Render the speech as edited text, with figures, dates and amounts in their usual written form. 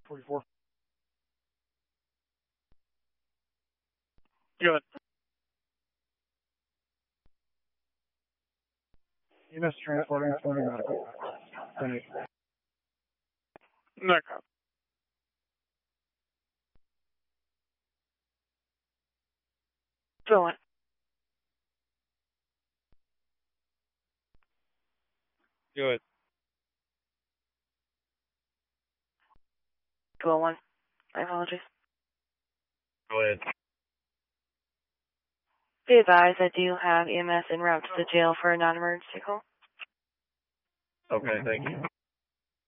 44. Good. EMS transporting 20 medical. 10-8. No cop. Going. Good. Go one. My apologies. Go ahead. Be advised, I do have EMS en route to the jail for a non-emergency call. Okay, thank you.